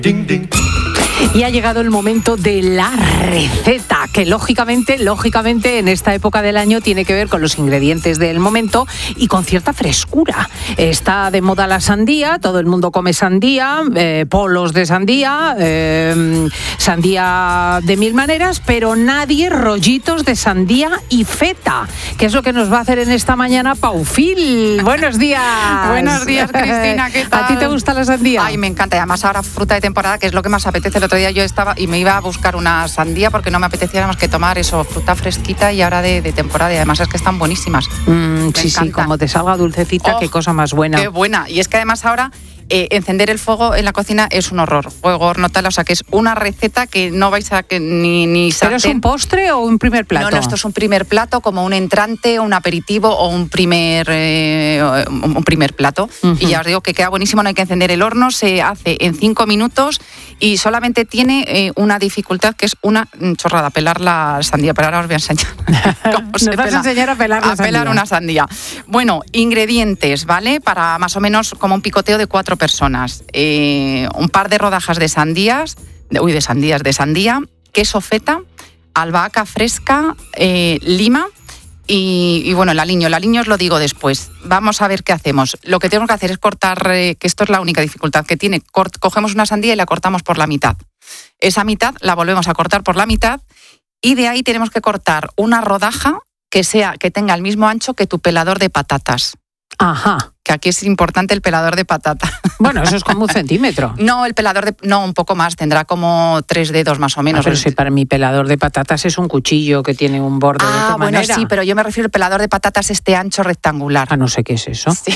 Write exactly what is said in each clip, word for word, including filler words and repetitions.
Ding, ding. Y ha llegado el momento de la receta, que lógicamente, lógicamente en esta época del año tiene que ver con los ingredientes del momento y con cierta frescura. Está de moda la sandía, todo el mundo come sandía, eh, polos de sandía, eh, sandía de mil maneras, pero nadie rollitos de sandía y feta, que es lo que nos va a hacer en esta mañana Paufil. Buenos días. Buenos días, Cristina, ¿qué tal? ¿A ti te gusta la sandía? Ay, me encanta, y además ahora fruta de temporada, que es lo que más apetece. El otro día yo estaba y me iba a buscar una sandía porque no me apetecía más que tomar eso, fruta fresquita y ahora de, de temporada, y además es que están buenísimas. Mm, sí, sí, como te salga dulcecita, oh, qué cosa más buena. Qué buena, y es que además ahora eh, encender el fuego en la cocina es un horror, fuego, horno, tal, o sea que es una receta que no vais a que, ni, ni ¿Pero es un postre o un primer plato? No, no, esto es un primer plato, como un entrante, un aperitivo o un primer, eh, un primer plato. Uh-huh. Y ya os digo que queda buenísimo, no hay que encender el horno, se hace en cinco minutos y solamente tiene eh, una dificultad que es una chorrada, pelar la sandía. Pero ahora os voy a enseñar cómo se Nos vas pela, a enseñar a pelar la a pelar sandía. una sandía. Bueno, ingredientes, ¿vale? Para más o menos como un picoteo de cuatro personas. Eh, un par de rodajas de sandías, de, uy, de sandías, de sandía, queso feta, albahaca fresca, eh, lima y, y bueno, el aliño. El aliño os lo digo después. Vamos a ver qué hacemos. Lo que tenemos que hacer es cortar, eh, que esto es la única dificultad que tiene. Cort- cogemos una sandía y la cortamos por la mitad. Esa mitad la volvemos a cortar por la mitad y de ahí tenemos que cortar una rodaja que sea, que tenga el mismo ancho que tu pelador de patatas. Ajá. Que aquí es importante el pelador de patata. Bueno, eso es como un centímetro. No, el pelador de... No, un poco más, tendrá como tres dedos más o menos. Ah, pero si para mi pelador de patatas es un cuchillo que tiene un borde ah, de otra bueno, manera. sí, pero yo me refiero al pelador de patatas este ancho rectangular. Ah, no sé qué es eso. Sí.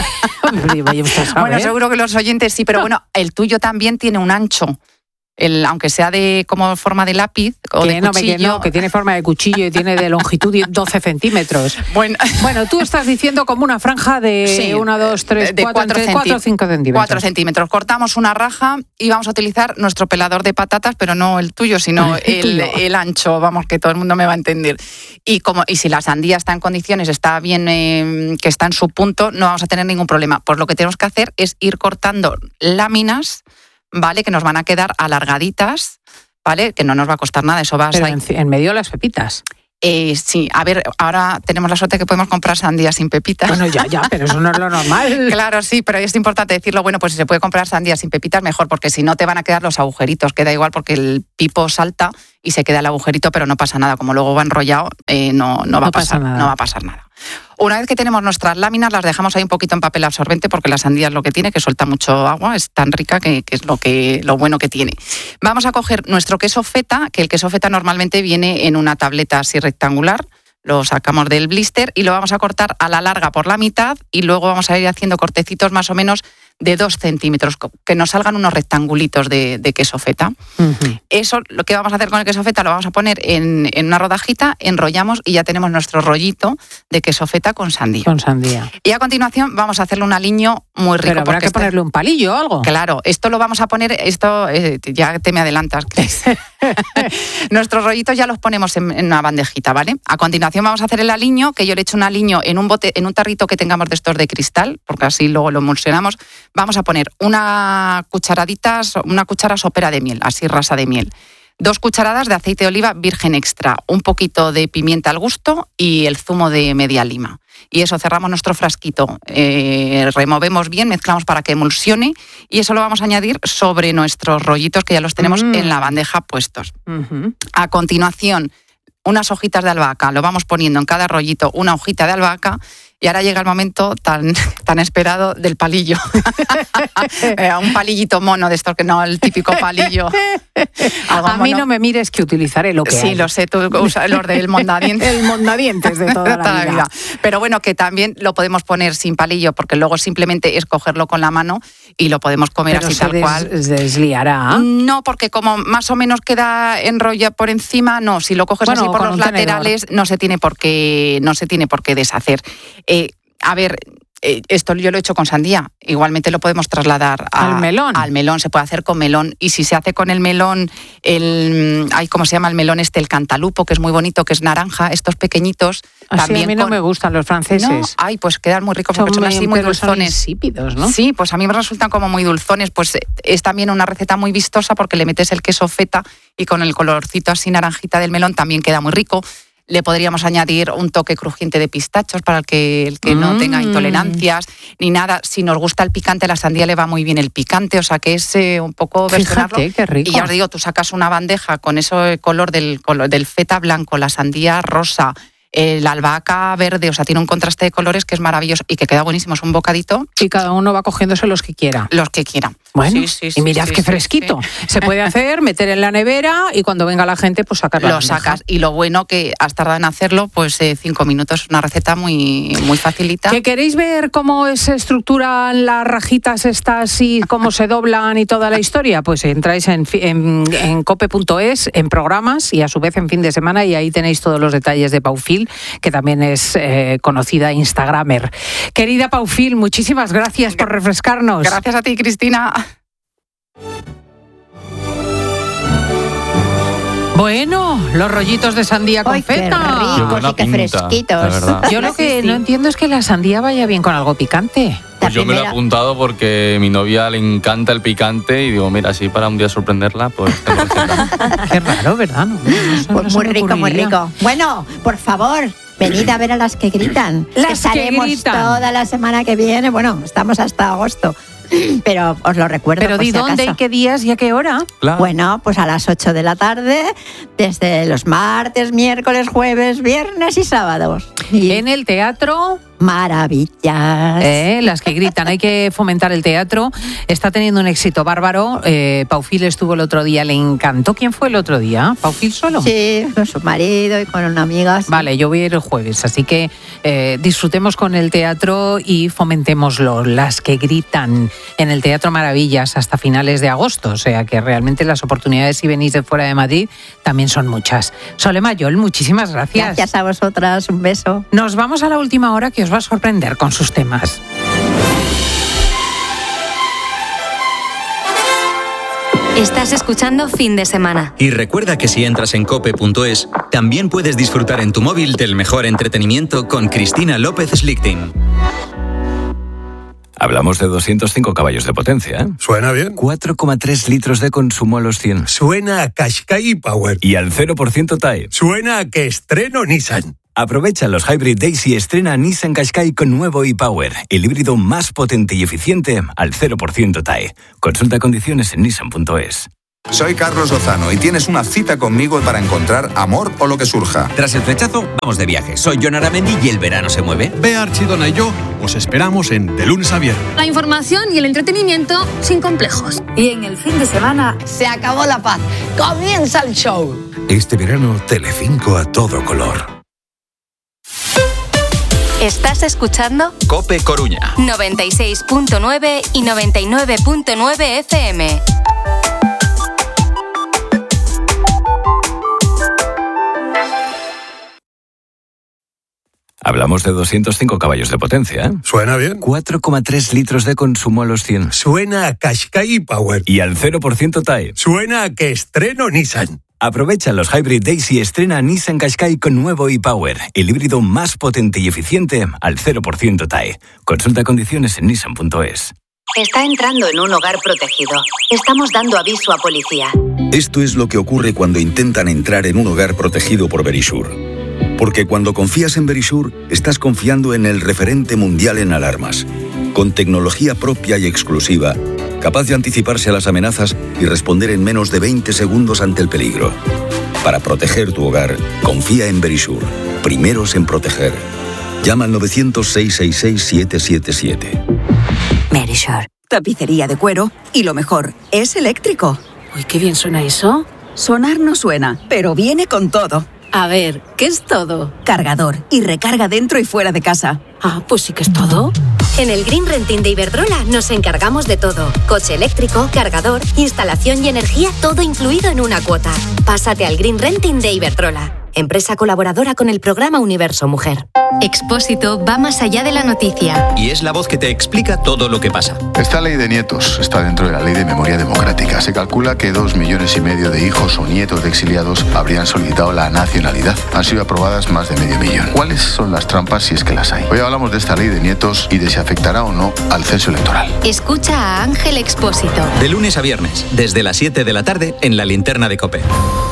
Bueno, seguro que los oyentes sí, pero bueno, el tuyo también tiene un ancho. El, aunque sea de como forma de lápiz o que de no, cuchillo. Que no, que tiene forma de cuchillo y tiene de longitud doce centímetros. Bueno, bueno, tú estás diciendo como una franja de sí, uno, dos, tres, de cuatro, cuatro, cuatro o cinco centímetros. cuatro centímetros. Cortamos una raja y vamos a utilizar nuestro pelador de patatas, pero no el tuyo, sino el, el ancho, vamos, que todo el mundo me va a entender. Y como y si la sandía está en condiciones, está bien, eh, que está en su punto, no vamos a tener ningún problema. Pues lo que tenemos que hacer es ir cortando láminas, ¿vale? Que nos van a quedar alargaditas, ¿vale? Que no nos va a costar nada, eso va a Pero ser... en, en medio las pepitas. Eh, sí, a ver, ahora tenemos la suerte que podemos comprar sandías sin pepitas. Bueno, ya, ya, pero eso no es lo normal. Claro, sí, pero es importante decirlo. Bueno, pues si se puede comprar sandías sin pepitas, mejor, porque si no te van a quedar los agujeritos. Queda igual porque el pipo salta y se queda el agujerito, pero no pasa nada. Como luego va enrollado, eh, no, no, va no a pasar nada. No va a pasar nada. Una vez que tenemos nuestras láminas, las dejamos ahí un poquito en papel absorbente porque la sandía es lo que tiene, que suelta mucho agua, es tan rica que, que es lo, que, lo bueno que tiene. Vamos a coger nuestro queso feta, que el queso feta normalmente viene en una tableta así rectangular. Lo sacamos del blister y lo vamos a cortar a la larga por la mitad y luego vamos a ir haciendo cortecitos más o menos de dos centímetros, que nos salgan unos rectangulitos de, de queso feta. Uh-huh. Eso, lo que vamos a hacer con el queso feta, lo vamos a poner en, en una rodajita, enrollamos y ya tenemos nuestro rollito de queso feta con sandía. Con sandía. Y a continuación vamos a hacerle un aliño muy rico. Pero habrá que este, ponerle un palillo o algo. Claro, esto lo vamos a poner, esto eh, ya te me adelantas, Cris. Nuestros rollitos ya los ponemos en, en una bandejita, ¿vale? A continuación vamos a hacer el aliño, que yo le echo un aliño en un bote, en un tarrito que tengamos de estos de cristal, porque así luego lo emulsionamos. Vamos a poner una cucharadita, una cuchara sopera de miel, así rasa de miel. Dos cucharadas de aceite de oliva virgen extra, un poquito de pimienta al gusto y el zumo de media lima. Y eso, cerramos nuestro frasquito, eh, removemos bien, mezclamos para que emulsione y eso lo vamos a añadir sobre nuestros rollitos que ya los tenemos mm. en la bandeja puestos. Uh-huh. A continuación, unas hojitas de albahaca, lo vamos poniendo en cada rollito una hojita de albahaca. Y ahora llega el momento tan, tan esperado del palillo. Un palillito mono de estos, que no el típico palillo. Algo a mono. Mí no me mires que utilizaré lo que Sí, hay. Lo sé, tú usas los del mondadientes. El mondadientes de toda la, toda vida. la vida. Pero bueno, que también lo podemos poner sin palillo, porque luego simplemente es cogerlo con la mano y lo podemos comer Pero así se tal des, cual. ¿Se desliará? No, porque como más o menos queda enrolla por encima, no. Si lo coges bueno, así por los laterales, no se tiene por qué, no se tiene por qué deshacer. Eh, a ver, eh, esto yo lo he hecho con sandía. Igualmente lo podemos trasladar a, al melón. Al melón, se puede hacer con melón. Y si se hace con el melón, el, ay, ¿cómo se llama el melón este? El cantalupo, que es muy bonito, que es naranja, estos pequeñitos. Así también a mí no con... me gustan los franceses. No, ay, pues quedan muy ricos, son porque son así muy dulzones. Son insípidos, ¿no? Sí, pues a mí me resultan como muy dulzones. Pues es también una receta muy vistosa porque le metes el queso feta y con el colorcito así naranjita del melón también queda muy rico. Le podríamos añadir un toque crujiente de pistachos para el que, el que mm. no tenga intolerancias ni nada. Si nos gusta el picante, la sandía le va muy bien el picante, o sea que es eh, un poco versionarlo. Fíjate, qué rico. Y ya os digo, tú sacas una bandeja con ese color del, color del feta blanco, la sandía rosa, eh, la albahaca verde, o sea, tiene un contraste de colores que es maravilloso y que queda buenísimo. Es un bocadito. Y cada uno va cogiéndose los que quiera. Los que quiera. Bueno, sí, sí, y sí, mirad sí, qué sí, fresquito. sí. Se puede hacer, meter en la nevera y cuando venga la gente, pues sacar la Lo bandeja. sacas y lo bueno que has tardado en hacerlo, pues eh, cinco minutos. Una receta muy, muy facilita. ¿Que queréis ver cómo se estructuran las rajitas estas y cómo se doblan y toda la historia? Pues entráis en, en, en cope punto es, en programas y a su vez en fin de semana y ahí tenéis todos los detalles de Paufil, que también es eh, conocida instagramer. Querida Paufil, muchísimas gracias por refrescarnos. Gracias a ti, Cristina. Bueno, los rollitos de sandía con ¡Ay, feta. Qué ricos y qué fresquitos! Yo lo que no entiendo es que la sandía vaya bien con algo picante. Pues yo me lo he apuntado porque a mi novia le encanta el picante y digo, mira, así para un día sorprenderla, pues tengo receta. Qué raro, ¿verdad? No, no, no, pues muy rico, muy rico. Bueno, por favor, venid a ver a las que gritan. Las que Estaremos gritan. toda la semana que viene. Bueno, estamos hasta agosto. Pero os lo recuerdo. Pero por di si dónde acaso. y qué días y a qué hora. Claro. Bueno, pues a las ocho de la tarde, desde los martes, miércoles, jueves, viernes y sábados. Y En el teatro, maravillas. eh, las que gritan, hay que fomentar el teatro. Está teniendo un éxito bárbaro. Eh, Paufil estuvo el otro día, le encantó. ¿Quién fue el otro día? ¿Paufil solo? Sí, con su marido y con una amiga. Sí. Vale, yo voy a ir el jueves, así que eh, disfrutemos con el teatro y fomentémoslo. Las que gritan en el Teatro Maravillas hasta finales de agosto, o sea que realmente las oportunidades si venís de fuera de Madrid también son muchas. Sole Mayol, muchísimas gracias. Gracias a vosotras, un beso. Nos vamos a la última hora que os va a sorprender con sus temas. Estás escuchando Fin de Semana. Y recuerda que si entras en cope punto es, también puedes disfrutar en tu móvil del mejor entretenimiento con Cristina López Slichting. Hablamos de doscientos cinco caballos de potencia, ¿eh? Suena bien. cuatro coma tres litros de consumo a los cien. Suena a Qashqai Power. Y al cero por ciento T A E. Suena a que estreno Nissan. Aprovecha los Hybrid Days y estrena Nissan Qashqai con nuevo e-Power, el híbrido más potente y eficiente al cero por ciento T A E. Consulta condiciones en nissan punto es. Soy Carlos Lozano y tienes una cita conmigo para encontrar amor o lo que surja. Tras el flechazo, vamos de viaje. Soy Jon Aramendi y el verano se mueve. Bea Archidona y yo os esperamos en De Lunes a Viernes. La información y el entretenimiento sin complejos. Y en el fin de semana se acabó la paz. Comienza el show. Este verano, Telecinco a todo color. Estás escuchando Cope Coruña. noventa y seis punto nueve y noventa y nueve punto nueve F M. Hablamos de doscientos cinco caballos de potencia, ¿eh? Suena bien. cuatro coma tres litros de consumo a los cien. Suena a Qashqai Power. Y al cero por ciento T A E. Suena a que estreno Nissan. Aprovecha los Hybrid Days y estrena Nissan Qashqai con nuevo e-Power, el híbrido más potente y eficiente al cero por ciento T A E. Consulta condiciones en nissan punto es. Está entrando en un hogar protegido. Estamos dando aviso a policía. Esto es lo que ocurre cuando intentan entrar en un hogar protegido por Verisur. Porque cuando confías en Verisur, estás confiando en el referente mundial en alarmas, con tecnología propia y exclusiva, capaz de anticiparse a las amenazas y responder en menos de veinte segundos ante el peligro. Para proteger tu hogar, confía en Verisur. Primeros en proteger. Llama al novecientos, seiscientos sesenta y seis, siete siete siete. Verisur. Tapicería de cuero y lo mejor, es eléctrico. Uy, qué bien suena eso. Sonar no suena, pero viene con todo. A ver, ¿qué es todo? Cargador y recarga dentro y fuera de casa. Ah, pues sí que es todo. En el Green Renting de Iberdrola nos encargamos de todo. Coche eléctrico, cargador, instalación y energía, todo incluido en una cuota. Pásate al Green Renting de Iberdrola. empresa colaboradora con el programa Universo Mujer. Expósito va más allá de la noticia. Y es la voz que te explica todo lo que pasa. Esta ley de nietos está dentro de la ley de memoria democrática. Se calcula que dos millones y medio de hijos o nietos de exiliados habrían solicitado la nacionalidad. Han sido aprobadas más de medio millón. ¿Cuáles son las trampas si es que las hay? Hoy hablamos de esta ley de nietos y de si afectará o no al censo electoral. Escucha a Ángel Expósito. De lunes a viernes, desde las siete de la tarde, en La Linterna de COPE.